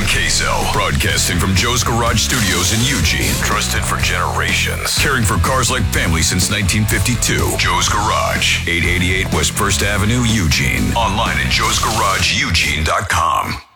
Queso. Broadcasting from Joe's Garage Studios in Eugene. Trusted for generations. Caring for cars like family since 1952. Joe's Garage. 888 West 1st Avenue, Eugene. Online at joesgarageeugene.com.